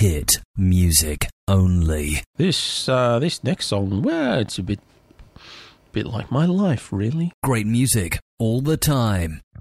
Hit music only. This next song, well, it's a bit like my life, really. Great music all the time.